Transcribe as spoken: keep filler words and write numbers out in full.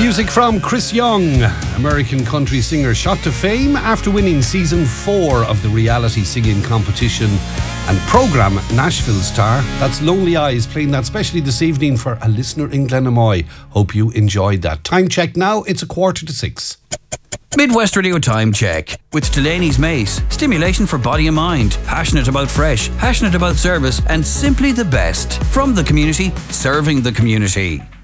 Music from Chris Young, American country singer, shot to fame after winning season four of the reality singing competition and programme Nashville Star. That's Lonely Eyes, playing that specially this evening for a listener in Glenamoy. Hope you enjoyed that. Time check now, it's a quarter to six. Midwest Radio Time Check with Delaney's Mace. Stimulation for body and mind. Passionate about fresh, passionate about service, and simply the best. From the community, serving the community.